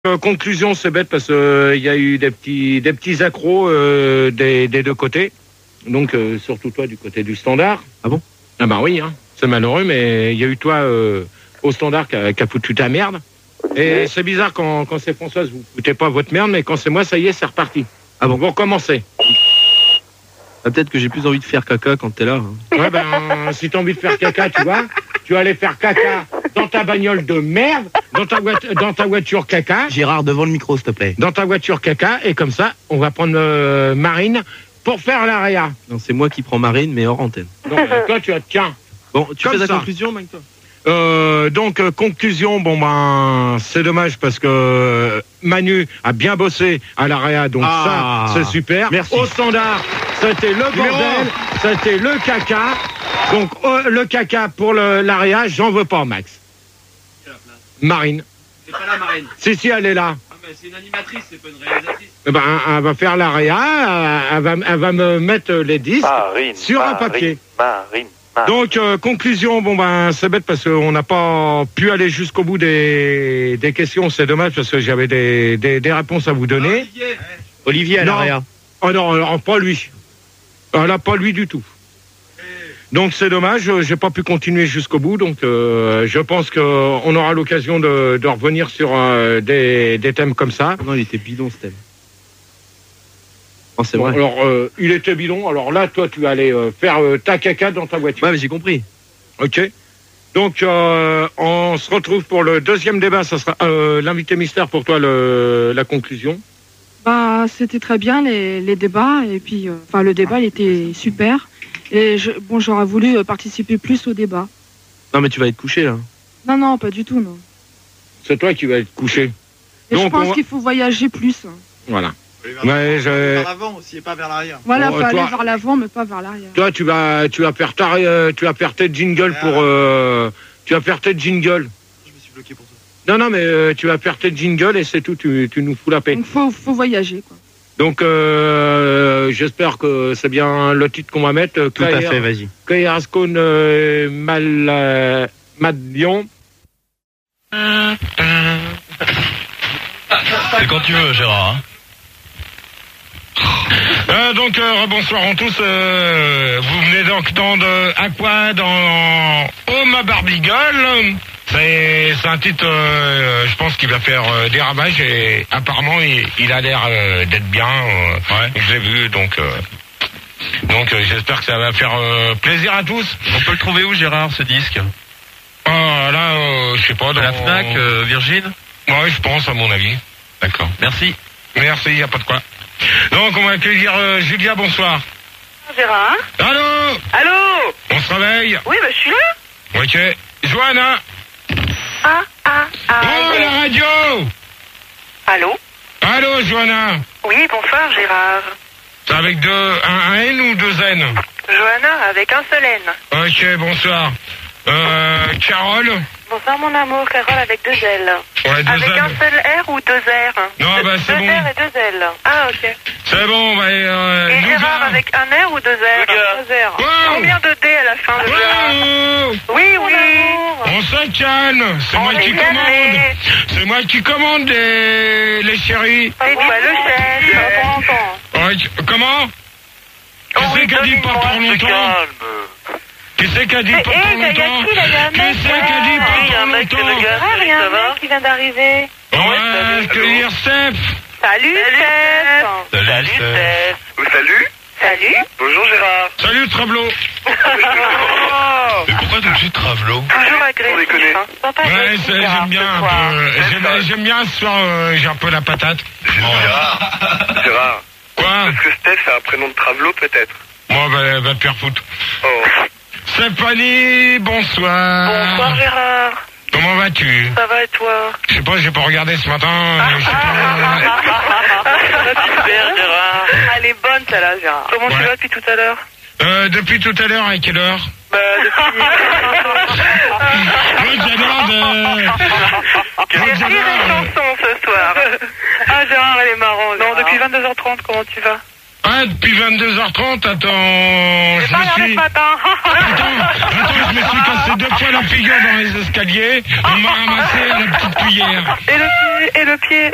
Conclusion, c'est bête parce que il y a eu des petits accros des deux côtés. Donc surtout toi du côté du Standard. Ah bon? Ah bah oui, hein. C'est malheureux, mais il y a eu toi au Standard qui a foutu ta merde. Et c'est bizarre quand c'est Françoise, vous foutez pas votre merde, mais quand c'est moi, ça y est, c'est reparti. Ah bon? Vous recommencez. Ah, peut-être que j'ai plus envie de faire caca quand t'es là. Hein. Ouais, ben, si t'as envie de faire caca, tu vois, tu vas aller faire caca dans ta bagnole de merde, dans ta voiture caca. Gérard, devant le micro, s'il te plaît. Dans ta voiture caca, et comme ça, on va prendre Marine pour faire l'AREA. Non, c'est moi qui prends Marine, mais hors antenne. Donc, toi, tu as, tiens. Bon, tu Comme fais la ça. conclusion, Mike, toi? Conclusion, bon ben c'est dommage parce que Manu a bien bossé à l'AREA, donc ça c'est super. Merci. Au Standard, c'était le bordel, c'était le caca. Donc le caca pour l'AREA, j'en veux pas, Max. Marine. C'est pas la Marine. Si, elle est là. Ah, mais c'est une animatrice, c'est pas une réalisatrice. Eh ben, elle va faire l'AREA, elle va me mettre les disques sur un papier. Marine. Donc, conclusion, bon ben, c'est bête parce qu'on n'a pas pu aller jusqu'au bout des questions. C'est dommage parce que j'avais des réponses à vous donner. Olivier à l'AREA. Oh non, pas lui. Là, pas lui du tout. Donc, c'est dommage, j'ai pas pu continuer jusqu'au bout. Donc, je pense qu'on aura l'occasion de revenir sur des thèmes comme ça. Non, il était bidon, ce thème. Oh, c'est Bon, vrai. alors, il était bidon. Alors là, toi, tu vas aller faire ta caca dans ta voiture. Ouais, mais j'ai compris. Ok. Donc, on se retrouve pour le deuxième débat. Ça sera l'invité mystère pour toi, la conclusion. Bah, c'était très bien les débats. Et puis, le débat, il était super. Et j'aurais voulu participer plus au débat. Non, mais tu vas être couché, là. Non, pas du tout, non. C'est toi qui vas être couché. Et Donc, je pense qu'il faut voyager plus. Voilà. Vers l'avant aussi et pas vers l'arrière. Voilà, Bon, faut aller toi- vers l'avant, mais pas vers l'arrière. Toi, tu vas faire tes jingles pour. Tu vas faire tes jingles. Je me suis bloqué pour toi. Non, mais tu vas faire tes jingles et c'est tout. Tu nous fous la paix. Donc, faut voyager, quoi. Donc, j'espère que c'est bien le titre qu'on va mettre. Tout à fait, vas-y. Kayarskon Madion. C'est quand tu veux, Gérard. Hein. Donc, bonsoir à tous. Vous venez d'entendre Aqua dans Oh ma Barbie Girl. C'est un titre, je pense qu'il va faire des ravages et apparemment il a l'air d'être bien. Je l'ai vu, donc j'espère que ça va faire plaisir à tous. On peut le trouver où, Gérard, ce disque? Là, je sais pas. Dans la Fnac, Virgin? Ouais, je pense, à mon avis. D'accord. Merci. Merci, y a pas de quoi. Donc, on va accueillir Julia, bonsoir. Gérard? Allô? Allô? On se réveille? Oui, je suis là. Ok. Johanna? Oh, la radio! Allô? Allô, Johanna? Oui, bonsoir, Gérard. C'est avec un N ou deux N? Johanna, avec un seul N. Ok, bonsoir. Carole? Bonsoir, mon amour. Carole avec deux L. Ouais, deux avec L. un seul R ou deux R? Non, bah, c'est deux bon. R et deux L. Ah, ok. C'est bon, bah, Et Gérard avec un R ou deux R? Deux R. Wow. Combien de D à la fin de Gérard? Wow. Oui. On se calme. C'est moi qui commande. C'est moi qui commande les chéris. C'est toi le chef. Ouais, comment? Qui c'est qui a dit pas pour longtemps? Qui c'est qui a dit pas pour longtemps? Qui c'est qui a dit pas pour longtemps? Ah, il y a un mec qui vient d'arriver. On va accueillir Steph. Salut, Steph. Salut, Steph. Salut. Bonjour Gérard. Salut Travelot. Mais pourquoi tout de suite Travelot? Toujours agressif. Hein. Sympa, Ouais, agressif, j'aime Gérard, bien ce un soir. peu. J'aime bien ce soir, j'ai un peu la patate. Gérard. Quoi? Est-ce que Steph c'est un prénom de Travelot peut-être? Moi, va te faire foutre. Oh. Stéphanie, bonsoir. Bonsoir, Gérard. Comment vas-tu? Ça va et toi? Je sais pas, j'ai pas regardé ce matin. Je sais Super, Gérard. Elle est bonne, celle-là, Gérard. Comment tu Ouais. vas depuis tout à l'heure? Depuis tout à l'heure, à quelle heure? Depuis... Oui, j'adore. J'ai écrit des chansons ce soir. Ah, Gérard, elle est marrante. Non, depuis 22h30, comment tu vas? Ah, depuis 22h30, attends, J'ai je pas me l'air suis... d'être matin. Attends, je me suis cassé 2 fois la figure dans les escaliers. On m'a ramassé à la petite cuillère. Et le pied.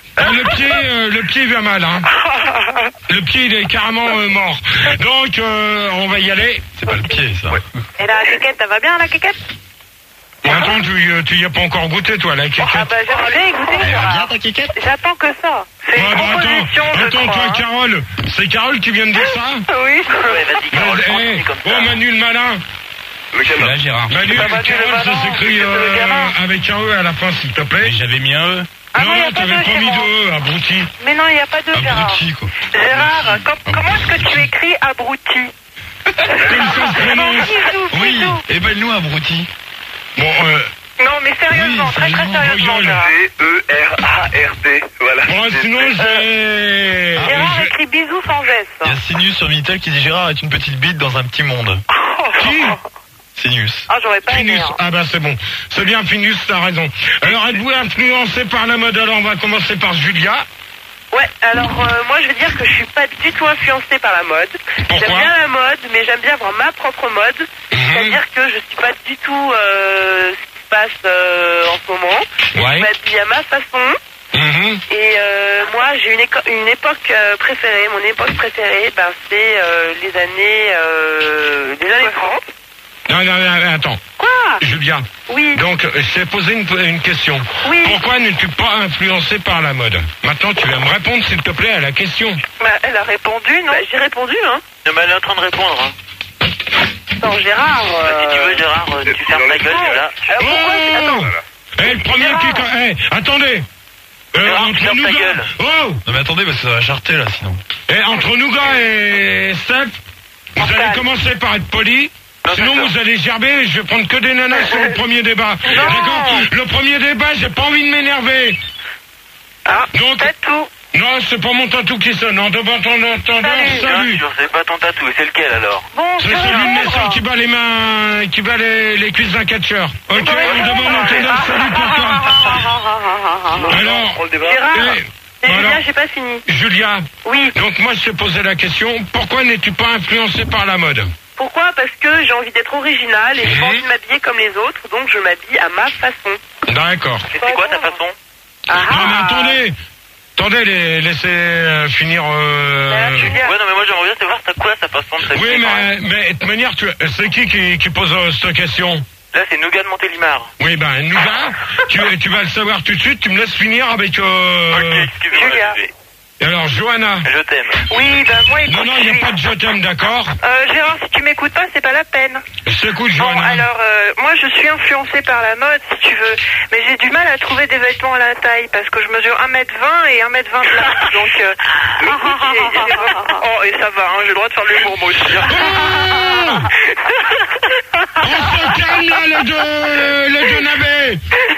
Le pied va mal, hein. Le pied, il est carrément mort. Donc, on va y aller. C'est pas le pied, ça. Et la quéquette, ça va bien la quéquette? Bon, attends, tu y as pas encore goûté, toi, la Ah quéquette. bah j'aimerais goûter. Bien ta quéquette. J'attends que ça. C'est une Ouais, bah, proposition, je attends, crois. toi, Carole. C'est Carole qui vient de dire ça? Oui. Ouais, vas-y, Carole, continue comme ça. Oh, Manu le malin. Le gamin. Là, Gérard. Manu, Bah, Manu le Carole, ça malin, s'écrit c'est le gamin. avec un E à la fin, s'il te plaît. Mais j'avais mis un E. Ah non, y a non, pas t'avais de pas mis Gérard. de E, abruti. Mais non, il n'y a pas de Gérard. Abruti, quoi. Gérard, comment est-ce que tu écris abruti? Comme ça se prononce. Oui, et ben nous, abruti. Bon, Non, mais sérieusement, Oui, très sérieusement, sérieusement, regarde. Gérard. D-E-R-A-R-D. Voilà. bon, sinon, j'ai... Gérard écrit bisous sans S. Il y a Sinus sur Minitel qui dit Gérard est une petite bite dans un petit monde. Qui? Sinus. Ah, j'aurais pas aimé. Finus. Hein. Ah bah c'est bon. C'est bien Finus, t'as raison. Alors êtes-vous influencé par la mode? Alors on va commencer par Julia. Ouais, alors moi je veux dire que je suis pas du tout influencée par la mode. Pourquoi? J'aime bien la mode, mais j'aime bien avoir ma propre mode. C'est-à-dire que je suis pas du tout ce qui se passe en ce moment. Je Ouais. m'habille à ma façon. Mhm. Et moi j'ai une époque préférée. Mon époque préférée, ben, c'est les années 30. Non, attends. Quoi? Julia. Oui. Donc je t'ai posé une question. Oui. Pourquoi n'es-tu pas influencé par la mode? Maintenant tu vas me répondre s'il te plaît à la question. Bah, elle a répondu, non? Bah, j'ai répondu, hein. Non, mais elle est en train de répondre. Hein. Non, Gérard. Si tu veux, Gérard, tu fermes ta gueule, là. Alors pourquoi? Attends. Eh, le premier qui... attendez. Entre ferme ta Nougat... gueule. Oh. Non mais attendez, parce que ça va charter là sinon. Entre Nougat et Steph, vous allez Pascal. commencer par être poli. Sinon vous allez gerber et je vais prendre que des nanas sur le premier débat. D'accord? Le premier débat, j'ai pas envie de m'énerver. Ah, Donc- c'est tout. Non, c'est pas mon tatou qui sonne. En devant ton entendeur, salut. C'est pas ton tatou, c'est lequel alors? Bon, C'est celui de naissant qui bat les mains, qui bat les cuisses d'un catcheur. Ok, en devant l'entendeur, salut pour toi. Alors, Prends le débat. Gérard, eh, c'est voilà. Julien, j'ai pas fini. Julia, Oui. donc moi je te posais la question, pourquoi n'es-tu pas influencé par la mode? Pourquoi? Parce que j'ai envie d'être originale et j'ai pas envie de m'habiller comme les autres, donc je m'habille à ma façon. D'accord. Et c'est quoi ta façon? Non mais attendez, laissez finir... Julien. Ouais, non, mais moi j'aimerais bien savoir c'est quoi sa façon de s'habiller. Oui, mais de toute manière, c'est qui pose cette question? Là, c'est Nougat de Montélimar. Oui, ben, Nougat, tu vas le savoir tout de suite, tu me laisses finir avec... Ok, excusez-moi, Julia. je vais. Alors, Johanna. Je t'aime. Oui, ben moi, écoute, Non, il n'y a pas de je t'aime, d'accord? Gérard, si tu m'écoutes pas, c'est pas la peine. Je t'écoute, Bon, Johanna. alors, moi, je suis influencée par la mode, si tu veux. Mais j'ai du mal à trouver des vêtements à la taille, parce que je mesure 1m20 et 1m20 de large. Donc, écoute, j'ai vraiment... Oh, et ça va, hein, j'ai le droit de faire de l'humour, moi aussi. Hein. On se calme, là, les deux navets.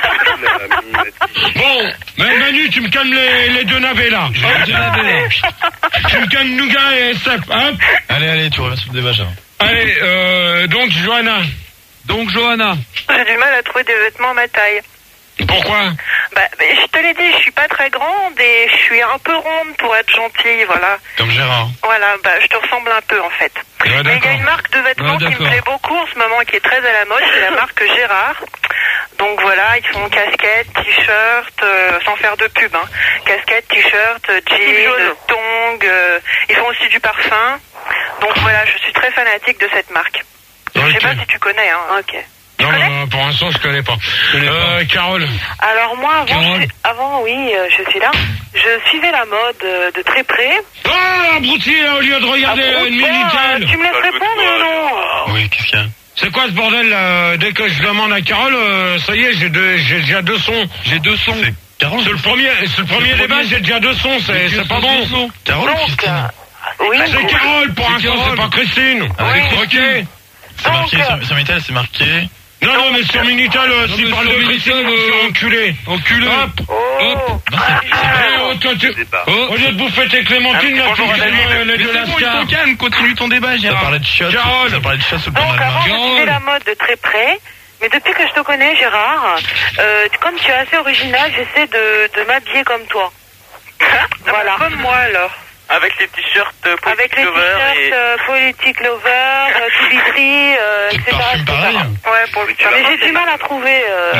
Bon, mais Manu, tu me calmes les deux navets, là. Tu me calmes Nougat et Steph, hop. Allez, tu reviens sur le débat, Gérard. Allez, donc, Johanna. J'ai du mal à trouver des vêtements à ma taille. Pourquoi? Bah, je te l'ai dit, je suis pas très grande et je suis un peu ronde pour être gentille, voilà. Comme Gérard. Voilà, bah, je te ressemble un peu, en fait. Ouais, Mais il y a d'accord. une marque de vêtements qui me plaît beaucoup en ce moment, qui est très à la mode, c'est la marque Gérard. Donc voilà, ils font casquettes, t-shirts, sans faire de pub, hein. Casquettes, t-shirts, jeans, tongs, ils font aussi du parfum. Donc voilà, je suis très fanatique de cette marque. Je sais Ok. pas si tu connais, hein. Ok. Non, pour l'instant, je connais pas. Carole. Alors moi, Carole. oui, je suis là. Je suivais la mode de très près. Oh, abruti, au lieu de regarder une Minitel. Tu me laisses répondre ou non? Oui, qu'est-ce qu'il y a? C'est quoi ce bordel, là? Dès que je demande à Carole, ça y est, j'ai déjà deux sons. J'ai deux sons. C'est Carole. C'est le premier débat, j'ai déjà deux sons, c'est pas bon. Carole ou Christine? Oui. C'est Carole, pour l'instant, c'est pas Christine. Ah, oui. Ok. C'est marqué sur Minitel, c'est marqué. Non, mais sur Minitel, s'il parle de Christine, on se fait enculer. Enculé. Hop. Oh. Non, c'est Au lieu de bouffer tes clémentines, là, tu les deux lascars. calme, continue ton débat, Gérard. Gérard. Ça parlait de chiottes. Carole. Ça parlait de chiottes sous le Donc port avant, je Carole. suivais la mode de très près. Mais depuis que je te connais, Gérard, comme tu es assez original, j'essaie de m'habiller comme toi. Voilà. Comme moi, alors. Avec les t-shirts Avec Politic les Lover t-shirts Politic Lover, Tibitri, etc. parfum pareil. Ouais, pour le mais j'ai du mal à trouver.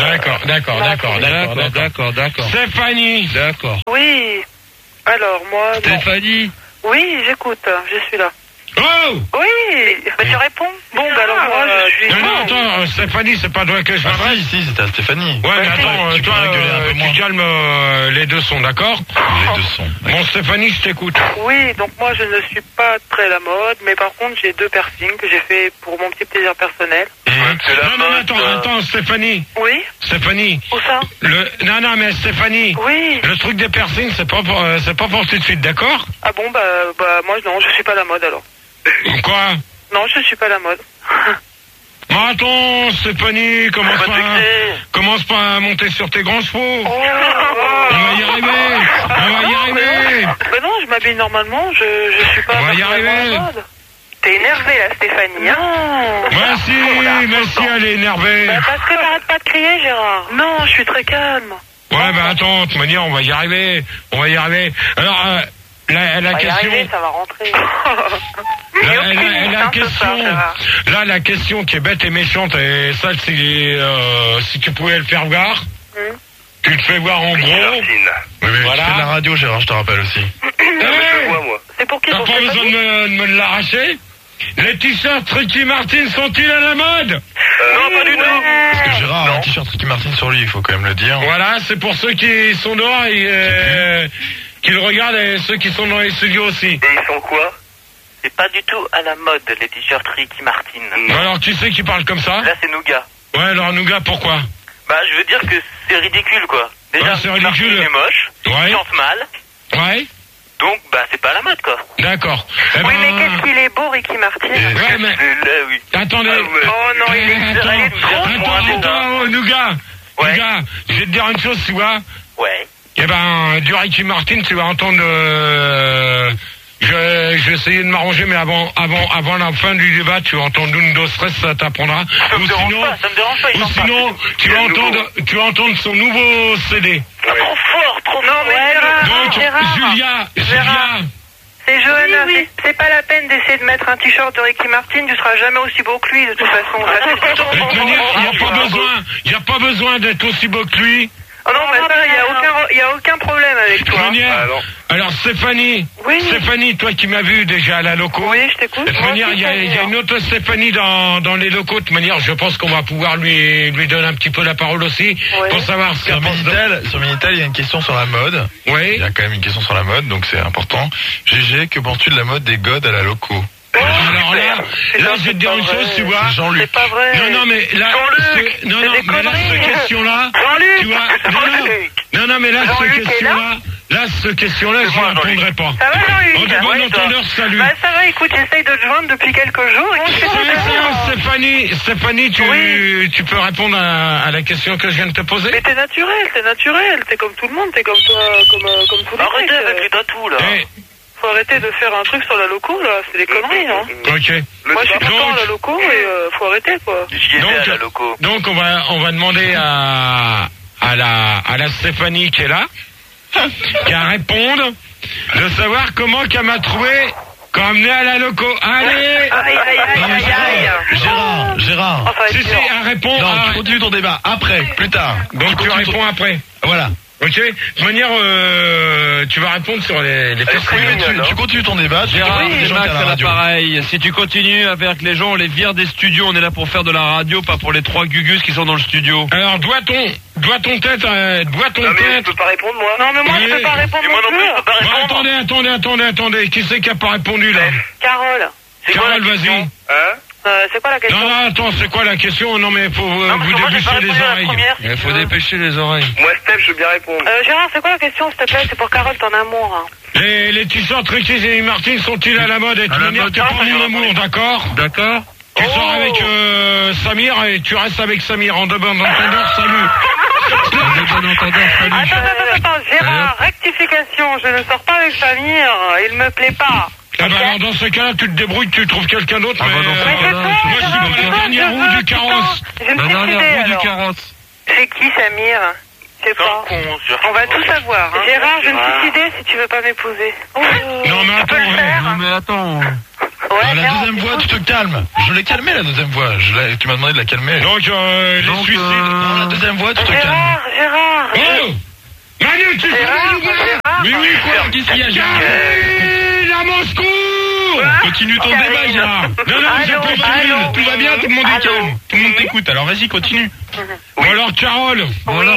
D'accord. Stéphanie. D'accord. Oui. Alors, moi. non. Stéphanie. Oui, j'écoute, je suis là. Oh! Oui. Bah, tu réponds. Bon, bah alors moi, je suis. Non, attends, Stéphanie, c'est pas toi que je m'adresse. Si, c'était à Stéphanie. Ouais, mais attends, tu toi, pourrais gueuler un peu moins. tu calmes les deux sons, d'accord? Les deux sons. Bon, Stéphanie, je t'écoute. Oui, donc moi, je ne suis pas très la mode, mais par contre, j'ai 2 piercings que j'ai fait pour mon petit plaisir personnel. Non, attends, Stéphanie. Oui. Stéphanie. Où ça? Non, mais Stéphanie. Oui. Le truc des piercings, c'est pas pour tout de suite, d'accord? Ah bon, bah, moi, non, je suis pas la mode alors. Quoi? Non, je suis pas la mode. Bon, attends, Stéphanie, commence pas à monter sur tes grands chevaux. Oh. On va y arriver. Bah non, je m'habille normalement, je suis pas On va y arriver. la mode. T'es énervée là, Stéphanie, hein? Non. Merci, elle est énervée. Bah, parce que t'arrêtes pas de crier, Gérard. Non, je suis très calme. Ouais, bah attends, de toute manière, on va y arriver. Alors, la question... ça va rentrer. La question qui est bête et méchante, et ça, c'est si tu pouvais le faire voir, tu te fais voir en gros. Oui, voilà. Tu fais de la radio, Gérard, je te rappelle aussi. C'est pour qui? T'as pas besoin de me l'arracher? Les t-shirts Ricky Martin sont-ils à la mode? Non, pas du tout. Parce que Gérard a un t-shirt Ricky Martin sur lui, il faut quand même le dire. Voilà, c'est pour ceux qui sont dehors et qui le regardent, et ceux qui sont dans les studios aussi. Et ils sont quoi? C'est pas du tout à la mode, les t-shirts Ricky Martin. Alors, tu sais qui parle comme ça? Là, c'est Nougat. Ouais, alors Nougat, pourquoi? Bah, je veux dire que c'est ridicule, quoi. Déjà, Ouais, c'est Ricky Martin, ridicule. il est moche, Ouais. il chante mal, Ouais, donc, bah, c'est pas à la mode, quoi. d'accord. Oui, mais qu'est-ce qu'il est beau, Ricky Martin. Ouais, mais... Là, oui. Attendez. Oh non, il est Attends, Nougat. Ouais. Nougat, je vais te dire une chose, tu vois. Ouais. Eh ben, du Ricky Martin, tu vas entendre... je vais essayer de m'arranger, mais avant la fin du débat, tu vas entendre une dose stress, ça t'apprendra. Ça me dérange pas, il Ou chante pas. sinon, tu vas entendre son nouveau CD. Trop fort. Non, mais Donc, Gérard. Julia. C'est jeune, c'est pas la peine d'essayer de mettre un t-shirt de Ricky Martin, tu seras jamais aussi beau que lui, de toute façon. De toute manière, il n'y a pas besoin d'être aussi beau que lui. Oh non, mais ça, il y a aucun problème avec De toute toi. manière, alors Stéphanie, Oui. Stéphanie, toi qui m'as vu déjà à la loco. Oui, je t'écoute. De toute manière, il y a une autre Stéphanie dans les locaux. De toute manière, je pense qu'on va pouvoir lui donner un petit peu la parole aussi Oui. pour savoir ce Sur qu'elle pense de... Minitel, il y a une question sur la mode. Oui. Il y a quand même une question sur la mode, donc c'est important. GG, que penses-tu de la mode des godes à la loco? Alors là, je vais te dire une chose, tu vois. C'est Jean-Luc. C'est pas vrai. Non, mais là, Jean-Luc, mais là, cette question-là, Jean-Luc, tu vois, non, mais là, cette question-là, je ne répondrai pas. Ça va, Jean-Luc? En de bon entendeur, salut. Bah, ça va, écoute, j'essaye de te joindre depuis quelques jours. Stéphanie, tu peux répondre à la question que je viens de te poser? Mais t'es naturel, t'es comme tout le monde, t'es comme toi, comme tous les Arrêtez mecs. avec les tatous, là. Faut arrêter de faire un truc sur la loco, là, c'est des conneries, hein. Ok. Moi, je suis tout le temps à la loco et faut arrêter, quoi. J'y étais à la loco. Donc, on va demander à la Stéphanie qui est là, qui a répondre, de savoir comment qu'elle m'a trouvé quand elle venait à la loco. Allez! Aïe. Gérard. Oh, ça va être Si, dur. elle répond. Non, tu continues ton débat. Après, plus tard. Donc, tu réponds après. Voilà. Ok? De toute manière, tu vas répondre sur les personnes. Oui, mais tu continues ton débat. Gérard, des c'est gens Max qui à à la radio. l'appareil. Si tu continues à faire que les gens, on les vire des studios, on est là pour faire de la radio, pas pour les 3 gugus qui sont dans le studio. Alors, doit-on tête. peux pas répondre, moi. Non, mais moi, je peux pas répondre Et moi non plus, je peux pas Bon, répondre. attendez. Qui c'est qui a pas répondu, là? Carole. Carole, vas-y. C'est quoi la question? Non, attends, c'est quoi la question? Non, mais faut vous dépêcher les oreilles. Il faut dépêcher les oreilles. Moi, Steph, je veux bien répondre. Gérard, c'est quoi la question, s'il te plaît? C'est pour Carole, ton amour. Hein. Les t-shirts Ricky et Martin sont-ils à la mode? Et de toute manière, t'es pas mon amour, d'accord? D'accord. Tu sors avec Samir et tu restes avec Samir en de bon entendeur, salut. Attends, Gérard, rectification, je ne sors pas avec Samir, il me plaît pas. Ah bah alors dans ce cas-là, tu te débrouilles, tu trouves quelqu'un d'autre, Ah bah dans ce mais cas-là, moi je suis pas la dernière roue du carrosse. Je vais me La dernière décider, roue du alors. carrosse. C'est qui, Samir? Je sais pas. On va tout savoir. Hein. Gérard, j'ai une petite idée si tu veux pas m'épouser. Non mais attends. Ouais, la deuxième voix, tu te calmes. Je l'ai calmé la deuxième voix. Tu m'as demandé de la calmer. Donc les suicides. Non, la deuxième voix, tu te calmes. Gérard. Oh Manu, tu fais mais oui, quoi? Qu'est-ce qu'il y a, Gérard? À Moscou! Continue ton débat, Gérard. Non, tout va bien, tout le monde est calme. Tout le monde t'écoute, alors vas-y, continue. Ou alors Carole.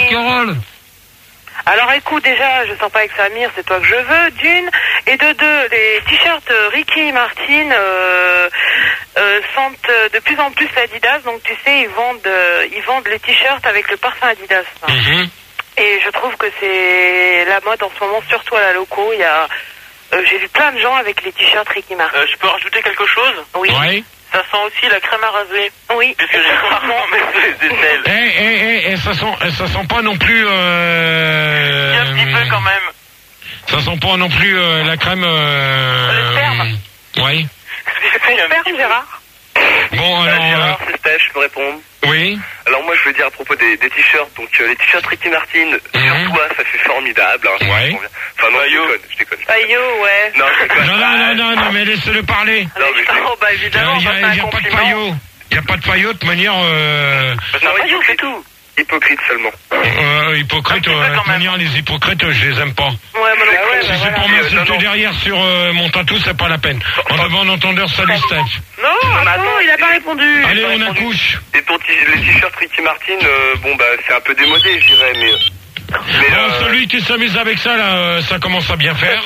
Alors écoute, déjà, je sens pas avec Samir, c'est toi que je veux, d'une. Et de deux, les t-shirts Ricky Martin sentent de plus en plus l'Adidas. Donc tu sais, ils vendent les t-shirts avec le parfum Adidas. Et je trouve que c'est la mode en ce moment, surtout à la loco. Il y a, j'ai vu plein de gens avec les t-shirts Ricky Martin. Je peux rajouter quelque chose? Oui. Ouais. Ça sent aussi la crème à raser. Oui. Puisque j'ai rarement mes aisselles. Ça sent pas non plus. Un petit peu quand même. Ça sent pas non plus la crème. Le sperme. Oui. Le sperme, Gérard. Bon alors. Gérard, c'est Steph, je peux répondre. Oui. Alors moi je veux dire à propos des t-shirts, donc les t-shirts Ricky Martin, sur toi ça fait formidable. Hein, ouais. Enfin non, je déconne. Aïe, ouais. Non, je déconne. Non, mais laissez-le parler. Non, mais bah évidemment, il y a pas de paillot. Il n'y a pas de paillot de manière. Non, c'est tout. Hypocrite seulement. Hypocrite, de manière, les hypocrites, je les aime pas. Ouais, mais non, si c'est pour m'insulter derrière sur mon tatou, c'est pas la peine. En demande entendeur, salut Steph. Non, attends, il a pas répondu. Allez, on accouche. Et les t-shirts Ricky Martin, bon bah c'est un peu démodé, je dirais, mais celui qui s'amuse avec ça, là, ça commence à bien faire.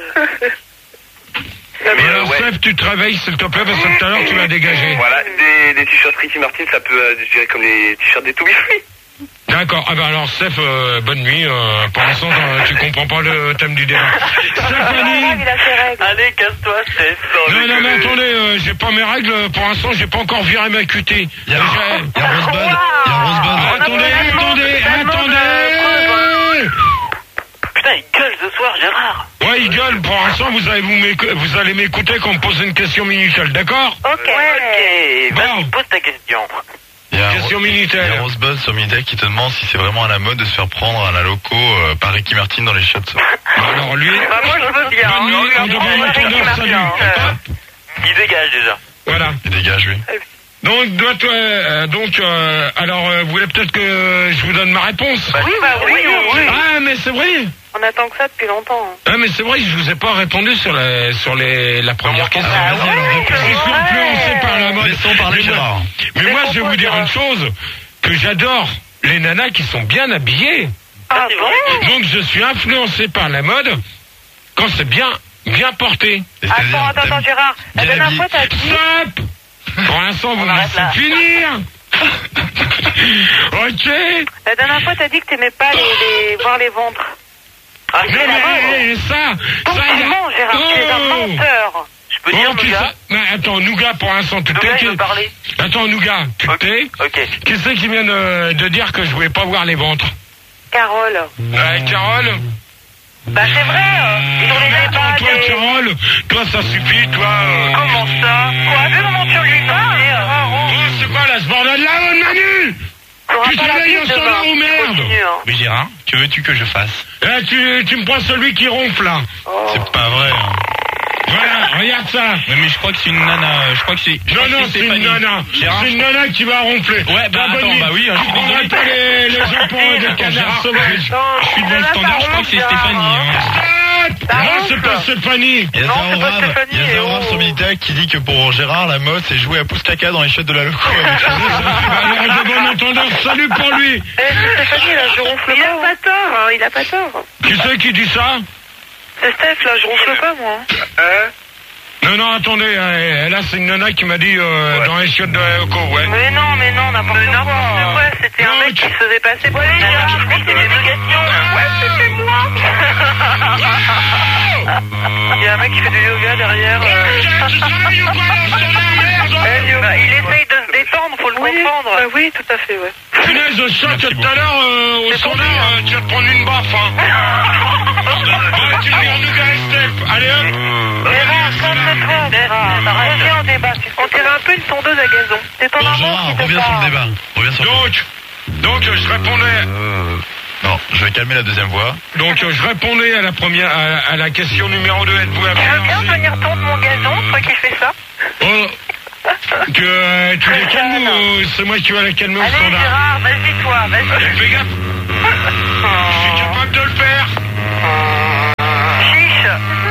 Mais alors, Steph, tu te réveilles, s'il te plaît, parce que tout à l'heure, tu m'as dégagé. Voilà, des t-shirts Ricky Martin, ça peut, je dirais, comme les t-shirts des To Be Free. D'accord. Ah ben alors, Steph, bonne nuit. Pour l'instant, tu comprends pas le thème du débat. Stéphanie. Allez, casse-toi, Steph. Non, mais attendez, j'ai pas mes règles. Pour l'instant, j'ai pas encore viré ma QT. Il y a Rosebud. Attendez. Putain, il gueule ce soir, Gérard. Ouais, il gueule. Pour l'instant, vous allez m'écouter quand on me pose une question Minitel, d'accord? Ok. Vas-y, pose ta question. Question Minitel. Il y a Rosebud sur Minitel qui te demande si c'est vraiment à la mode de se faire prendre à la loco par Ricky Martin dans les shots. Alors lui... moi je veux bien. Bonne nuit, on devrait m'entendre, salut. Il dégage déjà. Voilà. Il dégage, lui. Donc, alors, vous voulez peut-être que je vous donne ma réponse? Oui. Ah, mais c'est vrai. On attend que ça depuis longtemps. Ah, mais c'est vrai, je vous ai pas répondu sur la première question. Je suis influencé par la mode. Laissons parler Gérard. Mais moi, je vais vous dire une chose, que j'adore les nanas qui sont bien habillées. Ah bon? Donc, je suis influencé par la mode quand c'est bien porté. Attends, Gérard. La dernière fois, t'as dit... Stop! Pour l'instant, vous me laissez finir. Ok. La dernière fois, t'as dit que t'aimais pas voir les ventres. Ah, mais ça, il non, Gérard, tu es un menteur. Je peux dire, Nougat? Attends, Nougat, pour l'instant, tu Nougat, je veux parler. Attends, Nougat, tu t'es? Ok. Qui c'est qui vient de dire que je voulais pas voir les ventres? Carole. Carole? Bah c'est vrai, sur les débats toi, Carole, toi, ça suffit, toi... Comment ça? Quoi? Vu comment tu lui parles? C'est quoi, là, ce bordel-là, Manu? Tu te réveilles au standard ou merde? Mais Gérard, que veux-tu que je fasse? Tu me prends celui qui ronfle, là. C'est pas vrai. Voilà, regarde ça. Mais je crois que c'est une nana. Je crois que c'est. Non, c'est une nana. C'est une nana qui va ronfler. Ouais, bah attends, bah oui, je suis désolé. Pas les gens pour des canards sauvages. Je suis devant le standard, je crois que c'est Stéphanie. Non, c'est pas Stéphanie. Il y a Zaorav sur Minitel qui dit que pour Gérard, la mode, c'est jouer à pouce caca dans les shots de la loco. Alors, de bon entendeur, salut pour lui. Stéphanie, là, je ronfle pas. Il a pas tort. Qui c'est qui dit ça? C'est Steph, là, je ronfle pas, moi. Non, attendez, là, c'est une nana qui m'a dit dans les chiottes de la loco, ouais. Mais non, n'importe quoi. C'était un mec qui se faisait passer pour une nana. C'était des questions. Ouais, c'était moi. Il y a un mec qui fait du yoga derrière. Il essaye de se détendre, faut le comprendre. Oui, tout à fait, ouais. Punaise, je sens que tout à l'heure, au standard, tu vas te prendre une baffe, tu viens nous gagner, Steph. Allez, hop. Reviens au débat. On dirait un peu une tondeuse à gazon. C'est ton Bon, Gérard, reviens sur le débat. Donc, je répondais... Non, je vais calmer la deuxième voix. Donc je répondais à la première, à la question numéro 2. Êtes-vous Tu veux bien venir tondre mon gazon, toi qui fais ça? Oh, que tu les calmes ou c'est moi qui vais les calmer au Allez standard? Gérard, vas-y toi, vas-y. Fais gaffe. Je suis capable de le faire. Chiche.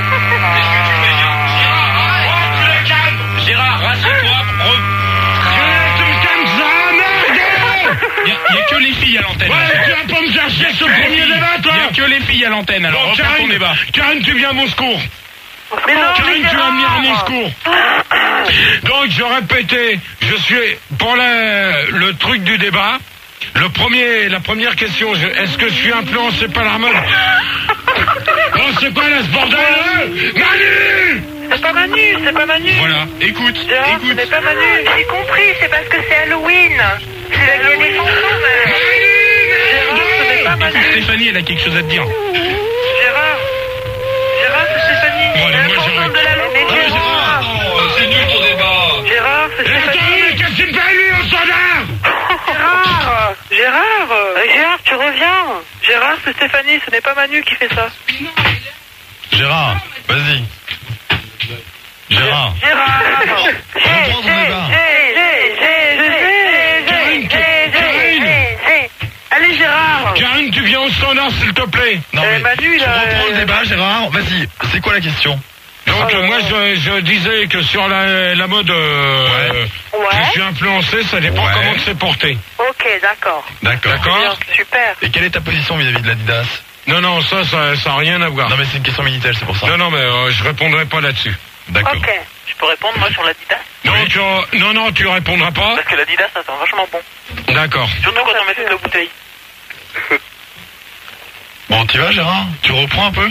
Gérard, rassure-toi. Tu me calmes ça, merde. Il y a que les filles à l'antenne. Ouais, tu vas pas me chercher ce premier débat, toi. Il y a que les filles à l'antenne, alors Bon, reprends ton débat. Karine, tu viens à mon secours. Mais non, Karine, tu vas venir à mon secours. Donc, je répétais, je suis pour le truc du débat. La première question, est-ce que je suis influencé par la mode? Oh, c'est quoi là, ce bordel? Manu! C'est pas Manu. Voilà, écoute. Ce n'est pas Manu. J'ai compris, c'est parce que c'est Halloween. C'est la gueule des chansons, mais... Gérard, ce n'est pas Manu. Écoute, Stéphanie, elle a quelque chose à te dire. Gérard, c'est Stéphanie. Bon, allez, Elle moi, chante j'arrête. de la langue. Ouais, Gérard. C'est nul ton débat. Gérard, c'est Stéphanie. Mais qu'est-ce que tu fais, lui, au standard? Gérard, tu reviens. Gérard, c'est Stéphanie, ce n'est pas Manu qui fait ça. Gérard, vas-y. Gérard. Reprends ton débat. Allez Gérard. Karine, tu viens au standard, s'il te plaît. Non mais, Manu, tu là, reprends le débat, Gérard. Vas-y, c'est quoi la question? Donc, moi, je disais que sur la mode, je suis influencé, ça dépend Ouais. comment c'est porté. Ok, d'accord. D'accord. D'accord? Super. Et quelle est ta position vis-à-vis de l'Adidas? Non, ça a rien à voir. Non mais c'est une question Minitel, c'est pour ça. Non, mais je répondrai pas là-dessus. D'accord. Ok. Je peux répondre, moi, sur l'Adidas? Donc, non, tu répondras pas. Parce que l'Adidas, ça sent vachement bon. D'accord. Surtout quand on met toute la bouteille. Bon, tu vas Gérard? Tu reprends un peu?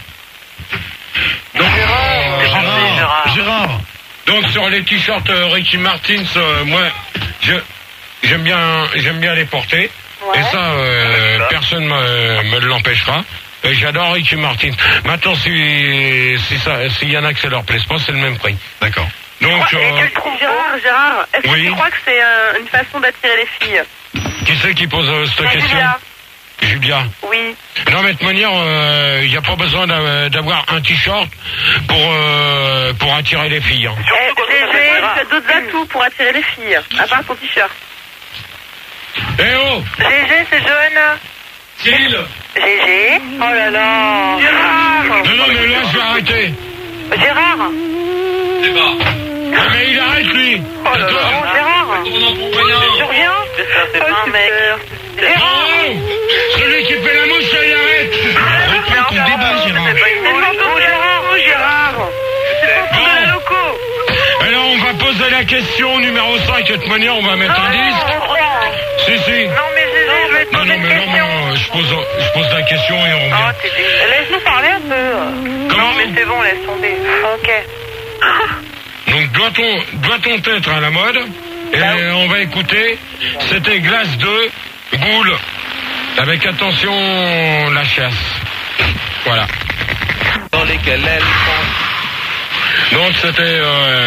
Donc, Gérard. donc sur les t-shirts Ricky Martin, moi, j'aime bien les porter. Ouais. Et ça, personne me l'empêchera. Et j'adore Ricky Martin. Maintenant, s'il y en a que ça leur plaise pas, c'est le même prix. D'accord. Donc, Et tu le trouves Gérard, est-ce que Oui. tu crois que c'est une façon d'attirer les filles? qui c'est qui pose cette question? Julia. Julia. Oui. Non, mais de toute manière, il n'y a pas besoin d'avoir un t-shirt pour attirer les filles. Hein. GG, tu as d'autres atouts pour attirer les filles, à part ton t-shirt. Eh oh! GG, c'est Johanna. Cyril! GG. Oh là là. Gérard. Non, mais là, je vais arrêter. Gérard. Ah, mais il arrête, lui! Oh là là. Gérard. Tu reviens? C'est pas un mec. Non! Celui qui fait la mouche, il arrête! Reprends ton débat, Gérard. Gérard. C'est pas la loco. Alors, on va poser la question numéro 5. De toute manière, on va mettre un disque. Si. Non mais GG, je vais te Non, poser mais une non, question. moi, je pose la question et on Oh, revient. t'es dégueu. Laisse-nous parler un peu. Comment? Non mais c'est bon, laisse tomber. Ok. Donc, doit-on être à la mode? Et on va écouter. C'était Glace 2, Boule. Avec attention, la chasse. Voilà. Dans lesquelles elle Donc, c'était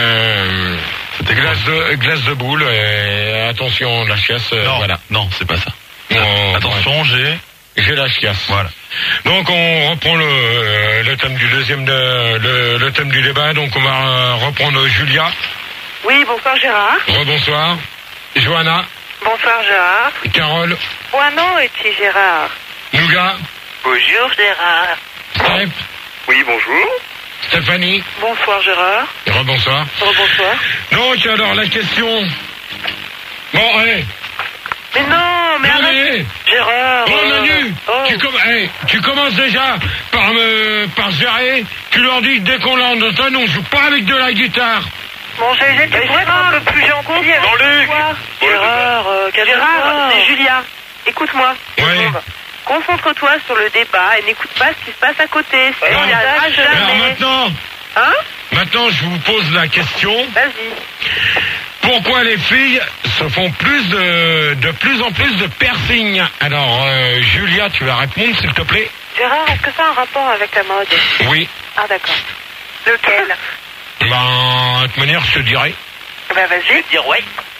glace de boule et attention, la chiasse. Non, Voilà. non, c'est pas ça. On- Attention, J'ai la chiasse. Voilà. Donc on reprend le thème du le thème du débat. Donc on va reprendre Julia. Oui, bonsoir Gérard. Rebonsoir. Johanna. Bonsoir Gérard. Carole. Bueno et Gérard. Nougat. Bonjour, Gérard. Steph. Oui, bonjour. Stéphanie. Bonsoir Gérard. Rebonsoir. Bonsoir. Donc alors la question. Bon, allez. Mais non, mais Non, arrête. mais, Gérard. oh Manu, oh. tu commences déjà par gérer. Tu leur dis dès qu'on l'entend, on joue pas avec de la guitare. Bon GG, tu pourrais être un peu plus gentil avec Jean-Luc. toi. Gérard, c'est Julia. Écoute-moi. Oui. Concentre-toi sur le débat et n'écoute pas ce qui se passe à côté. Non. On n'y arrivera Alors jamais. Hein? maintenant, je vous pose la question. Vas-y. Pourquoi les filles se font de plus en plus de piercing? Alors, Julia, tu vas répondre, s'il te plaît. Gérard, est-ce que ça a un rapport avec la mode? Oui. Ah d'accord. Lequel? Ben, de toute manière, je te dirai. Bah vas-y. Dire ouais.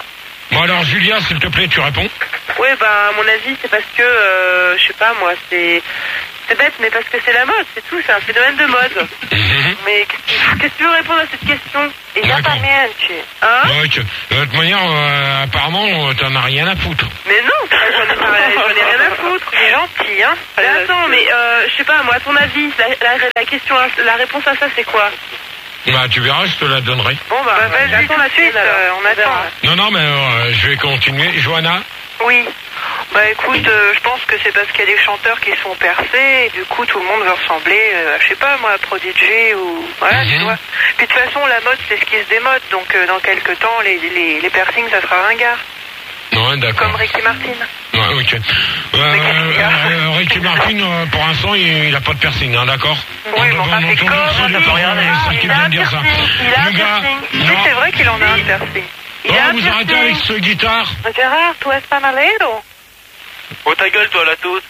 Bon alors Julia, s'il te plaît, tu réponds. Ouais, à mon avis, c'est parce que, je sais pas moi, c'est bête, mais parce que c'est la mode, c'est tout, c'est un phénomène de mode. Mais qu'est-ce que tu veux répondre à cette question? Et y a pas niente. Hein? Ouais, de toute manière, apparemment, t'en as rien à foutre. Mais non, j'en ai rien à foutre. C'est gentil, hein. Mais attends, mais je sais pas, moi, à ton avis, la question, la réponse à ça, c'est quoi? Bah tu verras, je te la donnerai. Bon vas-y, J'attends la suite, on attend. Non, mais je vais continuer. Johanna? Oui. Écoute, je pense que c'est parce qu'il y a des chanteurs qui sont percés et du coup tout le monde veut ressembler, je sais pas moi, à Prodigy ou... Voilà, tu vois. Puis de toute façon, la mode c'est ce qui se démode, donc dans quelques temps, les piercings ça sera ringard. Ouais, d'accord. Comme Ricky Martin. Ouais, ok. Ricky Martin, pour l'instant, il a pas de piercing, hein, d'accord? Oui, mais enfin, c'est comme... Il a un piercing. Oui, c'est vrai qu'il en a un piercing. Vous arrêtez avec ce guitare. Gérard, tu es panalero. Oh ta gueule toi la toast.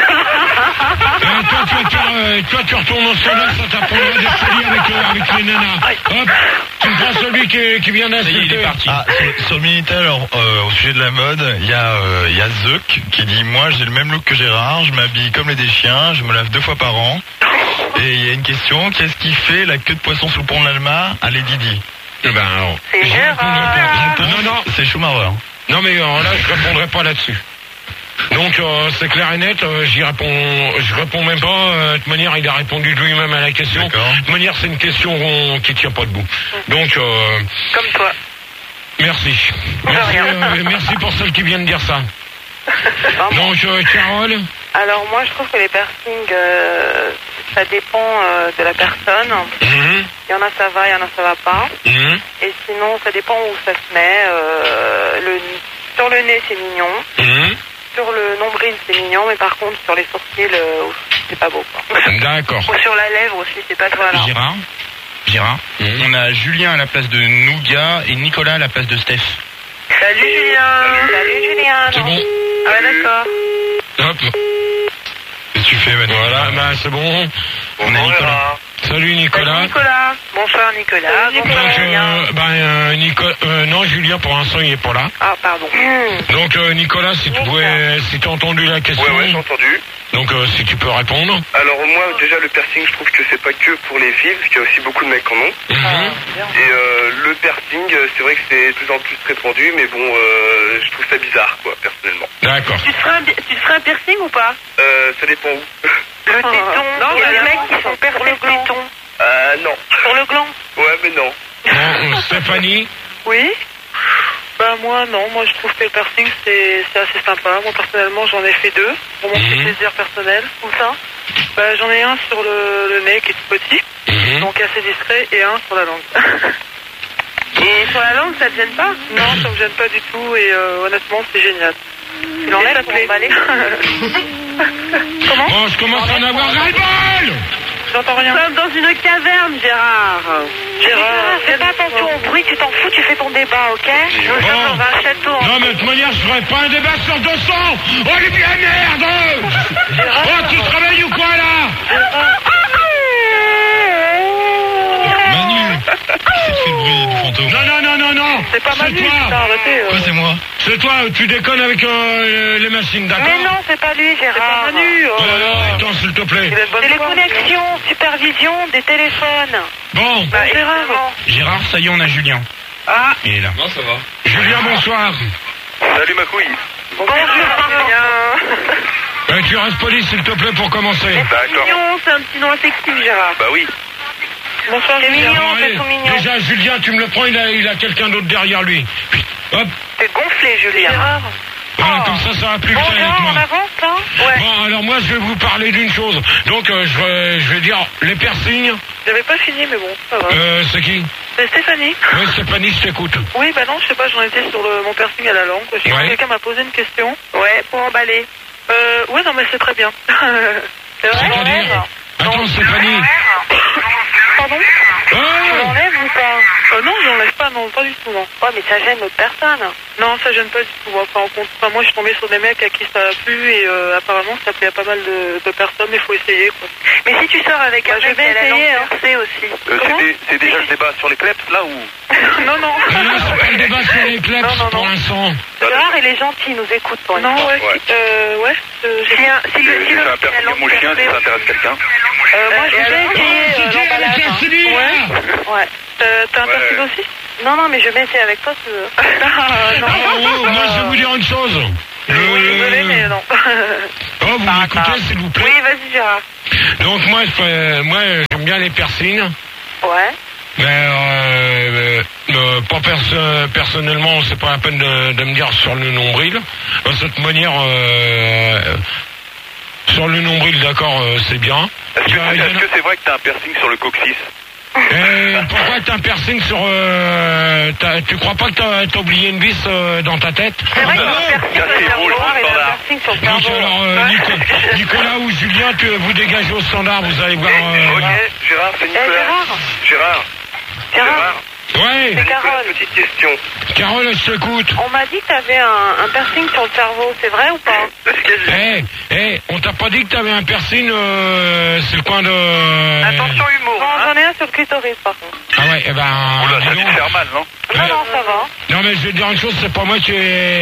Toi tu retournes au soleil, ça t'apprendra des folies avec les nanas. Hop, tu me prends celui qui vient d'insulter. Sur le Minitel, alors, au sujet de la mode, il y a Zuck qui dit moi j'ai le même look que Gérard, je m'habille comme les des chiens, je me lave 2 fois par an. Et il y a une question, qu'est-ce qui fait la queue de poisson sous le pont de l'Alma à Lady Di? C'est Gérard. Non, c'est Schumacher. Non mais là je répondrai pas là-dessus. Donc c'est clair et net, je réponds même pas. De toute manière, il a répondu lui-même à la question. De toute manière, c'est une question qui tient pas debout. Donc comme toi. Merci. Merci pour celle qui vient de dire ça. Donc Carole. Alors moi je trouve que les piercings ça dépend de la personne. Il y en a ça va, il y en a ça va pas. Et sinon ça dépend où ça se met. Sur le nez c'est mignon. Sur le nombril c'est mignon, mais par contre sur les sourcils c'est pas beau quoi. D'accord. Ou sur la lèvre aussi c'est pas toi là. Gérard, on a Julien à la place de Nougat et Nicolas à la place de Steph. Salut Julien. Salut Julien. C'est bon. Ah ouais d'accord. Hop. Qu'est-ce que tu fais Manu? Voilà, c'est bon. On a Nicolas. Salut Nicolas. Salut Nicolas. Bonsoir Nicolas. Bonsoir Julien. Non, Julien pour l'instant il est pas là. Ah pardon. Donc Nicolas, si tu as entendu la question. Ouais, j'ai entendu. Donc si tu peux répondre. Alors moi déjà le piercing je trouve que c'est pas que pour les filles parce qu'il y a aussi beaucoup de mecs qui en ont. Et le piercing c'est vrai que c'est de plus en plus répandu mais bon je trouve ça bizarre quoi personnellement. D'accord. Tu te ferais un piercing ou pas? Ça dépend où. Le téton. Non, il y a mais des mecs qui sont percés le téton. Non. Sur le gland. Ouais mais non. Bon, Stéphanie. Oui. Moi non, moi je trouve que le piercing c'est assez sympa. Moi personnellement j'en ai fait 2 pour mon petit plaisir personnel. Où ça? J'en ai un sur le nez qui est tout petit, donc assez discret, et un sur la langue. Et sur la langue ça te gêne pas? Non, ça me gêne pas du tout et honnêtement c'est génial. Tu l'enlèves pour emballer. Comment? Oh, je commence à en avoir ras-le-bol. J'entends rien. Comme dans une caverne, Gérard. Gérard, fais pas attention au bruit, tu t'en fous, tu fais ton débat, ok? Nous sommes dans un château. Non, mais de toute manière, je ferai pas un débat sur 200. Oh, les bien merde. Oh, tu te réveilles ou quoi, là? Manu, c'est fait le bruit du fantôme. Non. C'est pas Manu, putain, arrêtez. Quoi, c'est moi? C'est toi, tu déconnes avec les machines, d'accord? Mais non, c'est pas lui, Gérard. C'est pas Manu. Oh là là. Attends, s'il te plaît. C'est les connexions, supervision des téléphones. Bon. Gérard. Gérard, ça y est, on a Julien. Ah. Il est là. Non, ça va. Julien, bonsoir. Salut ma couille. Bonjour, Julien. Tu restes poli, s'il te plaît, pour commencer. D'accord. Mignon, c'est un petit nom affectif, Gérard. Bah oui. Bonsoir, C'est Julien. mignon, Bon, c'est allez, tout mignon. déjà, Julien, tu me le prends, il a quelqu'un d'autre derrière lui. Hop. T'es gonflé, Julien. Gérard. Voilà, comme ça va plus vite avec Bonjour, moi. on avance, hein? Ouais. Bon, alors moi, je vais vous parler d'une chose. Donc, je vais dire les piercings. J'avais pas fini, mais bon, ça va. C'est qui? C'est Stéphanie. Oui, Stéphanie, je t'écoute. Oui, bah non, je sais pas, j'en étais sur mon piercing à la langue. Je sais que Ouais. quelqu'un m'a posé une question. Ouais, pour emballer. Ouais, non, mais c'est très bien. C'est vrai? C'est-à-dire? Attends, Stéphanie. Pardon? Oh Tu l'enlèves ou pas? Non, je l'enlève pas, non, pas du tout, non. Ouais, mais ça gêne l'autre personne. Non, ça gêne pas du tout. Enfin, moi, je suis tombée sur des mecs à qui ça a plu et apparemment, ça plaît à pas mal de personnes, mais il faut essayer, quoi. Mais si tu sors avec un mec qui a la langue percée aussi. C'est déjà le débat sur les kleps, là, ou... Non, non. Non, c'est pas le débat sur les kleps pour l'instant. Gérard, il est gentil, il nous écoute pour l'instant. Non, ouais. Si le un piercing à mon chien, si ça intéresse quelqu'un. Moi, je vais essayer l'emballage. Ouais. T'as un piercing aussi? Non, non, mais je vais essayer avec toi, si tu veux. Moi, je vais vous dire une chose. Désolé, mais non. Oh, vous m'écoutez, s'il vous plaît? Oui, vas-y, Gérard. Donc, moi, j'aime bien les piercings. Ouais. Mais pas personnellement, c'est pas la peine de me dire sur le nombril. De cette manière, sur le nombril, d'accord, c'est bien. Est-ce que c'est vrai que t'as un piercing sur le coccyx? Pourquoi t'as un piercing sur... tu crois pas que t'as oublié une vis dans ta tête? C'est vrai qu'il y a un piercing sur le cerveau. Donc alors, Nicolas ou Julien, vous dégagez au standard, vous allez voir... Ok, Gérard, c'est Nicolas. Gérard. Ouais. C'est Carole. Petite question. Carole, je t'écoute. On m'a dit que t'avais un piercing sur le cerveau, c'est vrai ou pas? On t'a pas dit que t'avais un piercing, c'est le coin de... Attention humour. Non, j'en ai un sur le clitoris par contre. Ah ouais, Oula, ça a dû faire mal, non? Non, ça va. Non, mais je vais dire une chose, c'est pas moi qui...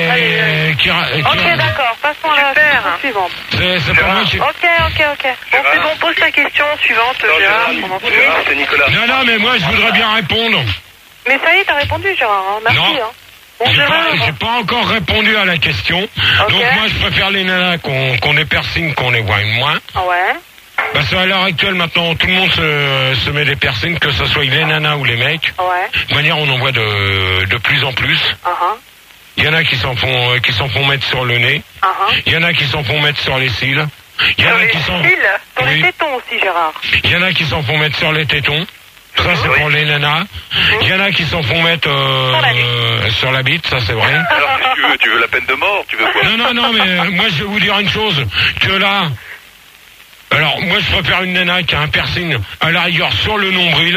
Ok, d'accord, passons à la question suivante. C'est pas moi qui... Ok. Bon, c'est bon, pose ta question suivante, Gérard. Gérard, c'est Nicolas. Non, mais moi, je voudrais bien répondre. Mais ça y est, t'as répondu, Gérard. Hein. Merci. Non. Hein. Bon, Gérard. J'ai pas encore répondu à la question. Okay. Donc moi, je préfère les nanas qu'on ait piercings, qu'on les voit moins. Ouais. Parce qu'à l'heure actuelle, maintenant, tout le monde se met des piercings, que ce soit les nanas ou les mecs. Ouais. De manière, on en voit de plus en plus. Il y en a qui s'en font mettre sur le nez. Il y en a qui s'en font mettre sur les cils. Il y en a qui s'en... Sur les tétons aussi, Gérard. Il y en a qui s'en font mettre sur les tétons. Ça, c'est pour les nanas. Il y en a qui s'en font mettre sur la bite, ça, c'est vrai. Alors, tu veux la peine de mort? Tu veux quoi? Non, mais moi, je vais vous dire une chose. Que là... Alors, moi, je préfère une nana qui a un piercing à la rigueur sur le nombril.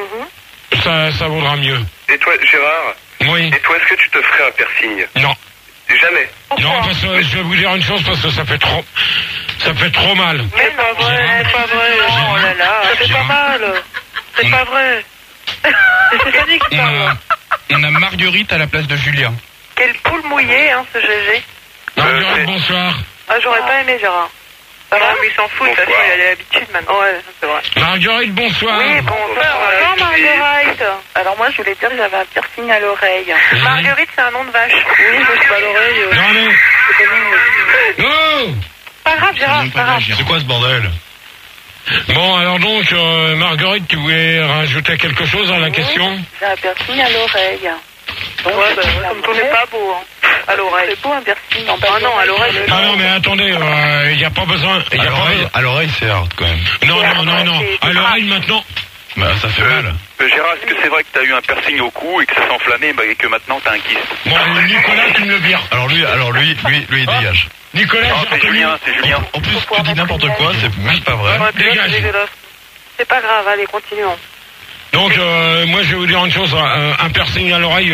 Ça vaudra mieux. Et toi, Gérard? Oui. Et toi, est-ce que tu te ferais un piercing? Non. Jamais? Non, parce que je vais vous dire une chose, parce que ça fait trop mal. Mais pas vrai, pas vrai. Oh là là, ça fait pas mal. C'est pas vrai. C'est Fanny qui parle. On a Marguerite à la place de Julien. Quelle poule mouillée, hein, ce GG. Marguerite, bonsoir. Ah, j'aurais pas aimé, Gérard. Non, mais il s'en fout, de toute façon, il a l'habitude maintenant. Ouais, c'est vrai. Marguerite, bonsoir. Oui, bonsoir. Bonsoir, Marguerite. Alors, moi, je voulais dire que j'avais un piercing à l'oreille. Marguerite, c'est un nom de vache. Oui, mais c'est pas l'oreille. Non, mais... Oh! Pas grave, Gérard, pas grave. C'est quoi ce bordel? Bon, alors donc, Marguerite, tu voulais rajouter quelque chose à la question? J'ai un piercing à l'oreille. Ouais, bah, comme ton n'est pas beau, hein. À l'oreille. C'est beau un piercing en bas. Ah non, à l'oreille. Ah non, mais attendez, il n'y a pas besoin. À l'oreille, c'est hard quand même. Non. À l'oreille maintenant. Bah, ça fait mal. Gérard, est-ce que c'est vrai que t'as eu un piercing au cou et que ça s'est enflammé et que maintenant t'as un kyste? Bon, Nicolas, tu me le vires. Alors lui, il dégage. Nicolas, c'est Julien. En plus, tu dis n'importe quoi, c'est même pas vrai. Dégage. C'est pas grave, allez, continuons. Donc, moi, je vais vous dire une chose. Un piercing à l'oreille,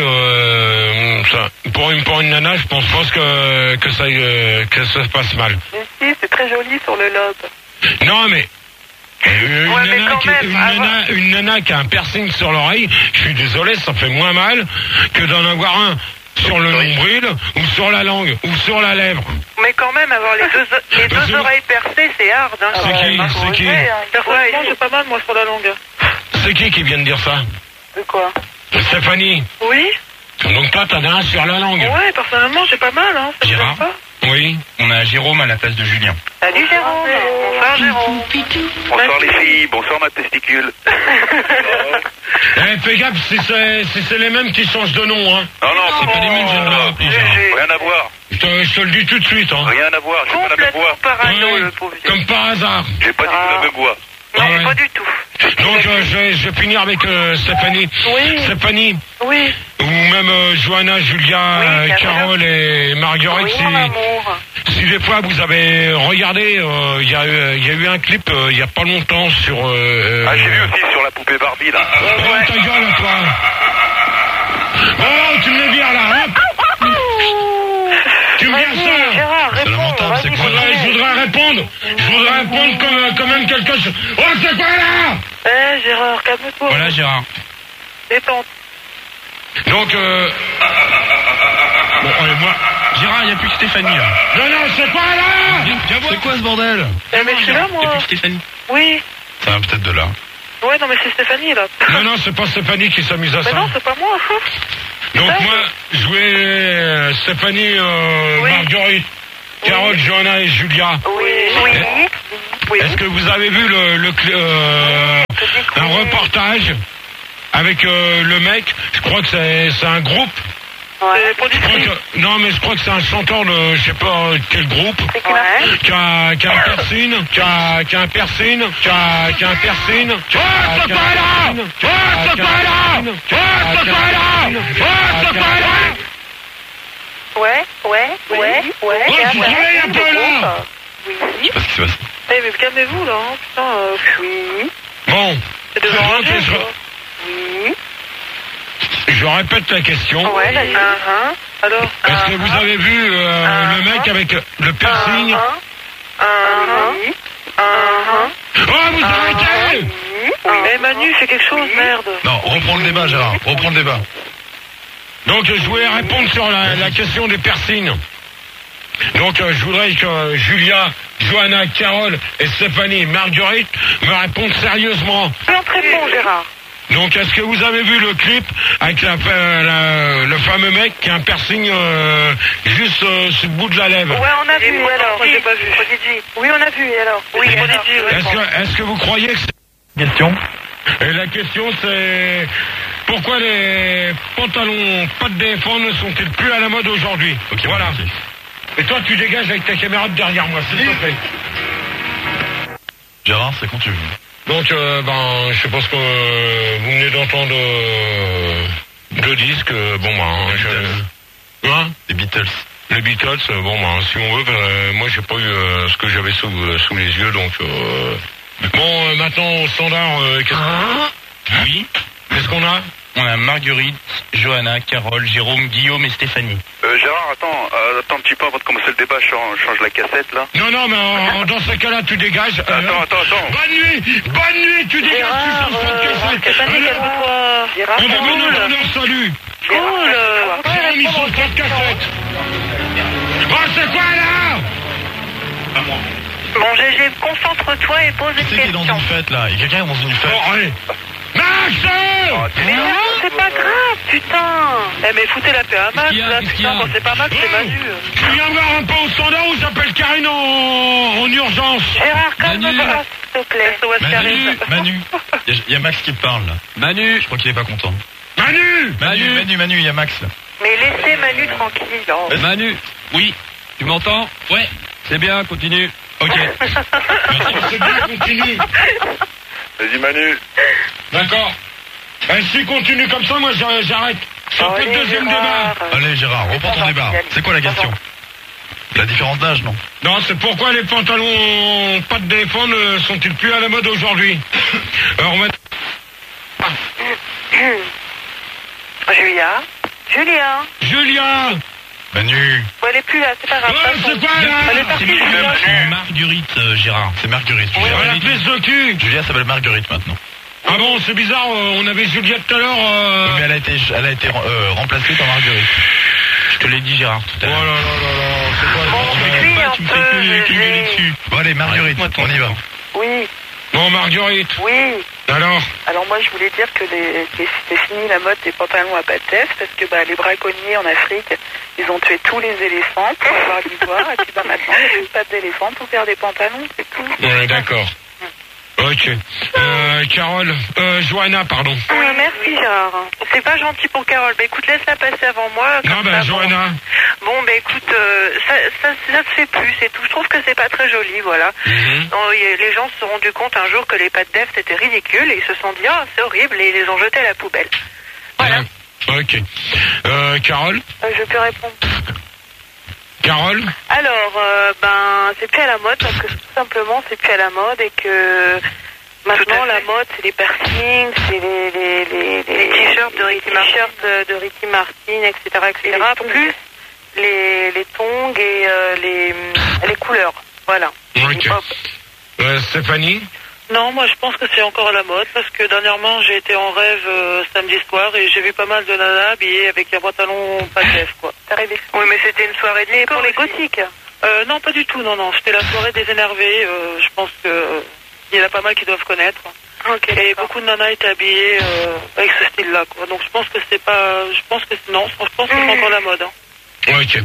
pour une nana, je pense pas que ça se passe mal. Mais si, c'est très joli sur le lobe. Non, mais... Une nana qui a un piercing sur l'oreille, je suis désolé, ça fait moins mal que d'en avoir un sur le nombril, ou sur la langue, ou sur la lèvre. Mais quand même, avoir les deux oreilles percées, c'est hard. Hein, c'est qui Personnellement, j'ai pas mal, moi, sur la langue. C'est qui vient de dire ça? De quoi? Stéphanie. Oui. Donc toi, t'en as un sur la langue. Ouais, personnellement, j'ai pas mal, hein. Ça Gérard? pas. Oui. On a Jérôme à la place de Julien. Salut, Jérôme. Bonsoir, Jérôme. Bonsoir les filles, bonsoir ma testicule. Fais gaffe, si c'est les mêmes qui changent de nom, hein. Non, c'est pas les mêmes, rien à voir. Je te le dis tout de suite, hein. Rien à voir, j'ai pas la même voix. Parano, le pauvre vieux. Comme par hasard. J'ai pas du tout la même voix. Non, pas du tout. Donc je vais finir avec Stéphanie. Oui. Stéphanie. Oui. Ou même Johanna, Julia, Oui, Carole et Marguerite. Oui, mon amour. Si des fois vous avez regardé, il y a eu un clip il y a pas longtemps sur... Ah, j'ai vu aussi sur la poupée Barbie, là. Ta gueule, toi. Oh, tu me vires, là, hop. Tu me vires ça. Gérard, réponds. Je voudrais répondre comme même quelque chose. Oh, c'est quoi, là? Gérard, calme-toi. Voilà, Gérard. Détente. Donc, Bon, allez, moi. Gérard, il n'y a plus que Stéphanie, là. non, c'est quoi, là? C'est quoi ce bordel? Mais je suis là, moi. Il n'y a plus que Stéphanie. Oui. Ça va peut-être de là. Ouais, non, mais c'est Stéphanie, là. Non, c'est pas Stéphanie qui s'amuse à ça. Mais non, c'est pas moi. Donc moi, je vais Stéphanie, Marguerite, Carole, Johanna et Julia. Oui. Est-ce que vous avez vu un reportage avec le mec? Je crois que c'est un groupe. Ouais. Non, mais je crois que c'est un chanteur de je sais pas quel groupe. Qui a un piercing. Ouais. Tu travailles un peu, là. Oui. Je sais pas ce qui se passe. Mais calmez-vous, là. Putain, oui. Bon. C'est de l'enregistrement. Oui. Je répète la question. Ouais, vas-y. Alors. Est-ce que vous avez vu le mec avec le piercing? Oh, vous arrêtez! Mais Manu, fais quelque chose, merde. Non, reprends le débat, Gérard. Reprends le débat. Donc, je voulais répondre sur la question des piercings. Donc, je voudrais que Julia, Johanna, Carole et Stéphanie, Marguerite me répondent sérieusement. C'est très bon, Gérard. Donc, est-ce que vous avez vu le clip avec le fameux mec qui a un piercing juste sur le bout de la lèvre? Ouais, on a vu, et alors? Moi, j'ai pas vu. Oui, on a vu, et alors? Oui, Est-ce que vous croyez que c'est... Question? Et la question, c'est... Pourquoi les pantalons pas de défense ne sont-ils plus à la mode aujourd'hui? Ok, voilà. ok. Et toi, tu dégages avec ta caméra de derrière moi, s'il te plaît. Gérard, c'est quand tu veux. Donc, je pense que vous venez d'entendre le disque. Les Beatles. Les Beatles, si on veut, moi j'ai pas eu ce que j'avais sous les yeux, donc... Bon, maintenant, au standard, Oui. qu'est-ce qu'on a? On a Marguerite, Johanna, Carole, Jérôme, Guillaume et Stéphanie. Gérard, attends un petit peu avant de commencer le débat, change la cassette, là. Non, mais dans ce cas-là, tu dégages. Attends. Bonne nuit, tu dégages, tu changes pas de cassette. Gérard, On va mener un salut. C'est une mission de cassette. Oh, c'est quoi, là? Bon, GG, concentre-toi et pose une Qui c'est qui est dans question. une fête, là? Il y a quelqu'un dans une fête? Bon, allez. Max! Mais non, c'est pas grave, putain. Mais foutez la paix à Max, là, putain. Quand c'est pas Max, c'est Manu. Tu viens voir un peu au standard ou j'appelle Karine en urgence? Gérard, calme-toi, s'il te plaît. Manu, il y a Max qui te parle, là. Manu. Je crois qu'il est pas content. Manu, il y a Max, là. Mais laissez Manu tranquille. Oh. Manu. Oui. Tu m'entends? Ouais. C'est bien, continue. Ok. c'est bien, continue. Vas-y, Manu. D'accord. Si continue comme ça, moi j'arrête. Ça fait le deuxième débat. Allez, Gérard, reprends ton débat. C'est quoi la question? La différence d'âge, non? Non, c'est pourquoi les pantalons pas de défense ne sont-ils plus à la mode aujourd'hui? Alors, Julia. Manu. Ouais, elle est plus là, c'est pas grave. C'est pas là. Elle est partie. Marguerite, Gérard. C'est Marguerite. On va l'appeler ce cul. Julia s'appelle Marguerite maintenant. Ah bon, c'est bizarre, on avait Julia tout à l'heure. Oui, mais elle a été remplacée par Marguerite. Je te l'ai dit, Gérard, tout à Oh l'heure. là là, c'est quoi Tu me fais que gueuler dessus. Bon, allez, Marguerite, on y va. Oui, Bon, Marguerite, oui. alors Moi je voulais dire que c'était fini la mode des pantalons à pattes parce que les braconniers en Afrique, ils ont tué tous les éléphants pour avoir l'ivoire et puis maintenant il n'y a plus de pattes d'éléphant pour faire des pantalons, c'est tout. Ouais, d'accord. Ok. Carole, Johanna, pardon. Merci Gérard. C'est pas gentil pour Carole. Bah écoute, laisse-la passer avant moi. Non, bah Johanna. Bon, bah écoute, ça se fait plus, c'est tout. Je trouve que c'est pas très joli, voilà. Les gens se sont rendus compte un jour que les pâtes d'Ève c'était ridicule et ils se sont dit, ah, c'est horrible, et ils les ont jetés à la poubelle. Voilà. Ok. Carole? Je peux répondre. Carole? Alors, c'est plus à la mode parce que tout simplement c'est plus à la mode et que maintenant la mode c'est les piercings, c'est les t-shirts de Ricky Martin, etc. Plus les tongs et les couleurs. Voilà. Ok. Stéphanie? Non, moi je pense que c'est encore à la mode parce que dernièrement j'ai été en rêve samedi soir et j'ai vu pas mal de nanas habillées avec un pantalon pas de lèvres, quoi. Oui, mais c'était une soirée de pour les gothiques. Non, pas du tout, non. C'était la soirée des énervés. Je pense que il y en a pas mal qui doivent connaître. Okay, et beaucoup de nanas étaient habillées avec ce style-là, quoi. Donc je pense que c'est pas, je pense que c'est encore la mode. Ok.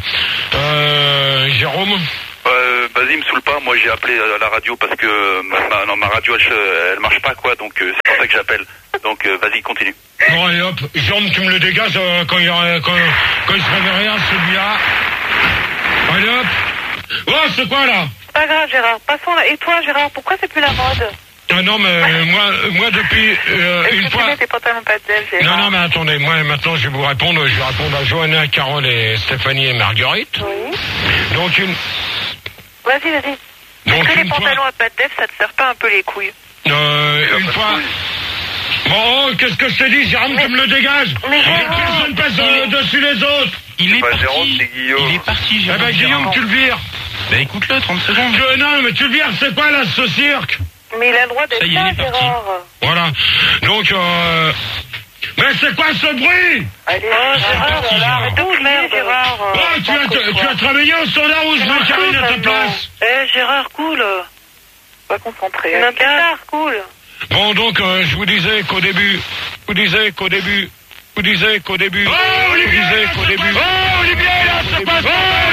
Jérôme? Vas-y, me saoule pas, moi j'ai appelé la radio parce que ma radio elle marche pas, quoi, donc c'est pour ça que j'appelle. Donc vas-y, continue. Bon, allez hop, Jérôme, tu me le dégages quand il se réveillera celui-là. Allez hop. Oh, c'est quoi là? C'est pas grave Gérard, passons là. Et toi Gérard, pourquoi c'est plus la mode? Ah non, mais moi depuis une fois... Tu mets tes pantalons pas de Dève, Gérard? Non, mais attendez, moi maintenant je vais vous répondre. Je vais répondre à Johanna, Carole et Stéphanie et Marguerite. Oui. Donc une... Vas-y. Est-ce que les pantalons à pas de Dève, ça te serre pas un peu les couilles? Une fois... Bon, qu'est-ce que je te dis, Jérôme, tu me le dégages? Mais personne passe dessus les autres. Il est parti. Jérôme, c'est Guillaume. Il est parti, Jérôme. Eh ben Guillaume, tu le vires. Bah écoute-le, 30 secondes. Non, mais tu le vires, c'est quoi là, ce cirque? Mais il a le droit d'être là, Gérard. Voilà. Donc, mais c'est quoi ce bruit? Allez, Gérard, arrête de crier, Gérard. Oh, tu as travaillé au standard où je mets Karine à ta place? Gérard, cool. Pas concentré. Un pétard, cool. Bon, donc, je vous disais qu'au début... Oh, Olivier, là, c'est pas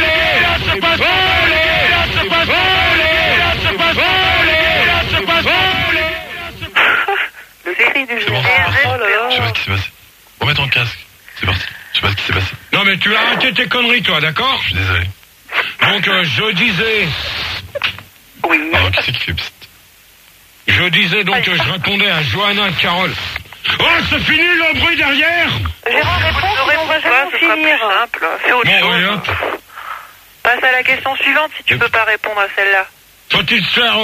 Le cri du C'est bon, je sais pas ce qui s'est passé. Remets ton casque. C'est parti. Je sais pas ce qui s'est passé. Non, mais tu as arrêté tes conneries, toi, d'accord? Je suis désolé. Donc, je disais... Oui. Alors, qui c'est qui fait psst? Je disais donc que je répondais à Johanna, Carole. Oh, c'est fini le bruit derrière? Gérard, réponds, on va jamais finir. Simple, c'est autre chose. Passe à la question suivante si tu peux pas répondre à celle-là. Faut-il se faire...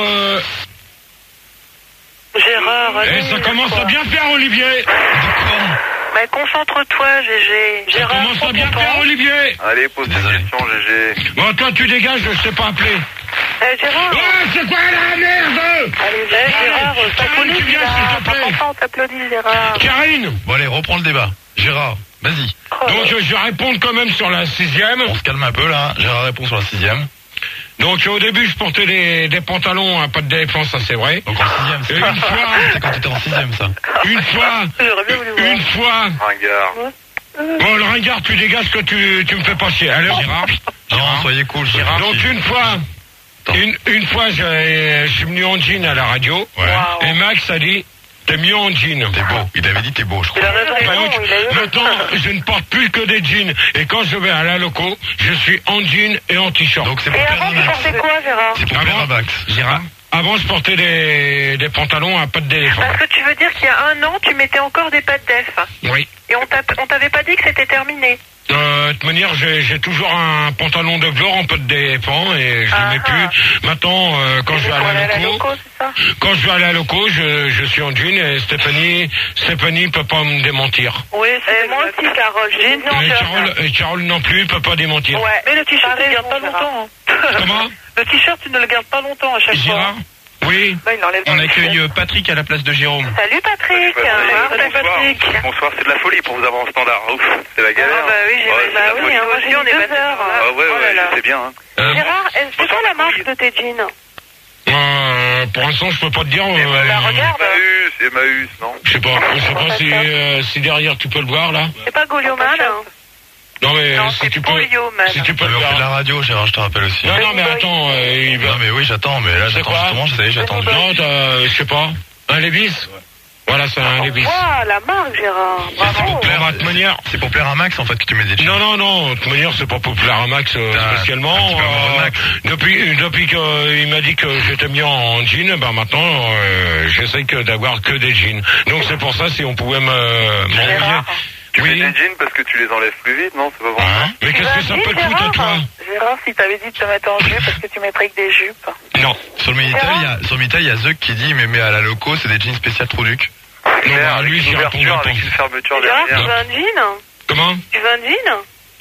Gérard, ça commence à bien faire, Olivier. Mais concentre-toi, GG. Ça commence à bien faire, Olivier. Allez, pose des questions, GG. Bon, toi, tu dégages, je sais pas appeler. Gérard. Oh, c'est quoi la merde? Allez, Gérard, Karine, tu viens, s'il te plaît. Enfin, on t'applaudit, Gérard. Karine. Bon, allez, reprends le débat. Gérard, vas-y. Donc, je vais répondre quand même sur la 6e. On se calme un peu, là. Gérard répond sur la 6e. Donc, au début, je portais des pantalons à pas de défense, ça c'est vrai. Donc, en 6e, c'est une fois... C'est quand t'étais en 6e, ça. Une fois... Ringard. Bon, le ringard, tu dégages que tu me fais pas chier. Allez, Gérard. Non, soyez cool, Gérard. Donc, une fois... Une fois, je suis venu en jean à la radio. Ouais. Et Max a dit, t'es mieux en jean. T'es beau. Il avait dit t'es beau, je crois. Maintenant, je ne porte plus que des jeans. Et quand je vais à la loco, je suis en jean et en t-shirt. Donc c'est pour Et avant, tu portais quoi, Gérard? C'est pour faire un Max. Gérard. Avant, je portais des pantalons à pattes d'éléphant. Parce que tu veux dire qu'il y a 1 an, tu mettais encore des pattes d'EF. Oui. Et on t'avait pas dit que c'était terminé. De toute manière, j'ai toujours un pantalon de velours en pattes d'éléphant et je ne mets plus. Maintenant, quand je vais à la loco, quand je vais à la loco, je suis en jean et Stéphanie peut pas me démentir. Oui, c'est moi aussi, Carole. Et Carole non plus peut pas démentir. Ouais. Mais le t-shirt, tu ne le gardes pas longtemps. Comment? Le t-shirt, tu ne le gardes pas longtemps à chaque Gérard? fois. Oui. On accueille Patrick à la place de Jérôme. Salut Patrick. Salut Patrick. Bonsoir, c'est de la folie pour vous avoir en standard. Ouf, c'est la galère. Ah bah oui, moi aussi, on est 2 heures. Ah ouais, je sais bien. Gérard, c'est quoi la marque de tes jeans? Pour l'instant, je peux pas te dire. Regarde. Emmaüs, non? Je sais pas si derrière tu peux le voir là. C'est pas Goliomane? Non mais Non, si c'est tu peux, polio, man. si tu peux On le fait de faire. la radio, Gérard, je te rappelle aussi. Non, mais attends, Non, mais oui, j'attends, mais là, j'attends quoi justement, j'attends. Non, je sais pas. Un Lévis. Voilà, c'est un Lévis. Waouh, la marque, Gérard. Bravo. De toute manière. C'est pour plaire à Max, en fait, que tu mets des jeans. Non, de toute manière, c'est pas populaire à Max spécialement. Depuis qu'il m'a dit que j'étais bien en jean, ben maintenant, j'essaye d'avoir que des jeans. Donc c'est pour ça, si on pouvait m'envoyer. Tu mets des jeans parce que tu les enlèves plus vite, non? C'est pas bon. Mais qu'est-ce que ça peut te foutre à toi? Gérard, si t'avais dit de te mettre en jupe parce que tu mettrais que des jupes. Non. Sur le Minitel, il y a Zuck qui dit, mais à la loco, c'est des jeans spécial trop duc. Non, bah, lui, j'y réponds pas. Avec une fermeture Gérard, tu derrière. veux un jean? Comment? Tu veux un jean?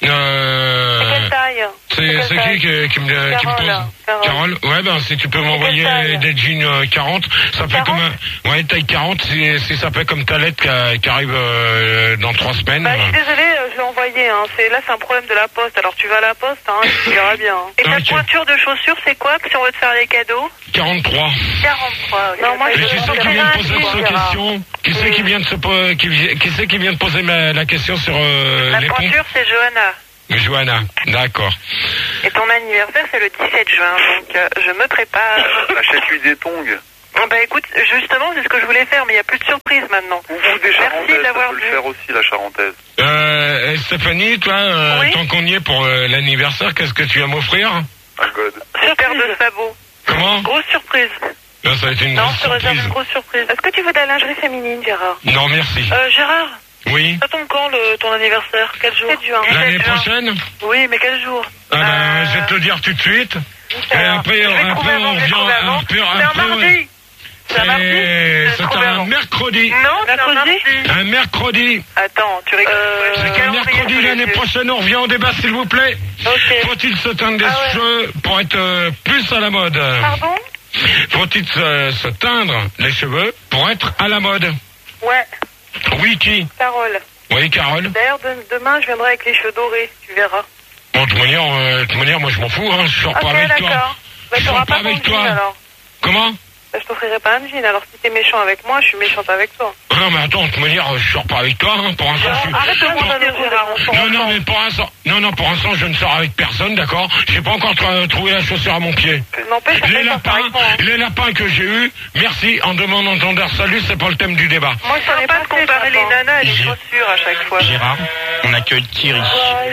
Quelle taille? C'est qui me pose? Carole. Ouais, ben, si tu peux m'envoyer des jeans 40, ça fait comme taille 40, si ça fait comme ta lettre qui arrive dans 3 semaines. Bah, je suis désolée, je l'ai envoyé, hein. Là, c'est un problème de la poste. Alors, tu vas à la poste, hein, tu verras bien. Et ta pointure de chaussures, c'est quoi, si on veut te faire des cadeaux? 43. 43. Non, moi, Mais qui c'est qui vient de poser cette question? Qui c'est qui vient de poser la question sur la les pointure, ponts? c'est Johanna. Johanna, d'accord. Et ton anniversaire, c'est le 17 juin, donc je me prépare. Achète-lui des tongs. Bah écoute, justement, c'est ce que je voulais faire, mais il n'y a plus de surprise maintenant. Ou des charentaises, Merci d'avoir ça peut vu. le faire aussi, la charentaise. Stéphanie, toi, Oui. tant qu'on y est pour l'anniversaire, qu'est-ce que tu vas m'offrir? Un god. Une paire de sabots. Comment? Grosse surprise. Ça va être une Non, grosse je te réserve surprise. une grosse surprise. Est-ce que tu veux de la lingerie féminine, Gérard? Non, merci. Gérard, Oui. Ça tombe quand ton anniversaire? Quel jour? 7 juin. L'année 17 juin. prochaine? Oui, mais quel jour? Je vais te le dire tout de suite. Et après, on revient C'est un mardi. C'est un mardi. C'est un mercredi. Non, c'est un mardi. Un mercredi. Attends, tu rigoles. C'est qu'un mercredi l'année prochaine, on revient au débat, s'il vous plaît. Ok. Faut-il se teindre des cheveux pour être plus à la mode? Pardon? Faut-il se teindre les cheveux pour être à la mode? Ouais, Oui, qui? Carole. Oui, Carole. D'ailleurs, demain, je viendrai avec les cheveux dorés, tu verras. Bon, de toute manière, moi je m'en fous, hein. Je sors pas Ok, avec toi. d'accord. Bah, Je t'auras sors pas pas ton avec toi. jean, alors. Comment? Bah, je t'offrirai pas un jean, alors si t'es méchant avec moi, je suis méchante avec toi. Non, mais attends, de toute manière, je sors pas avec toi, hein. Pour l'instant, je suis... Arrête de mentir, Gérard, on sort Non, ensemble. mais pour l'instant, je ne sors avec personne, d'accord? J'ai pas encore trouvé la chaussure à mon pied. N'empêche, on fait ça avec moi. Les lapins que j'ai eus, merci, en demandant ton salut, c'est pas le thème du débat. Moi, je savais pas de comparer les nanas et les chaussures à chaque fois. Gérard, on accueille Thierry.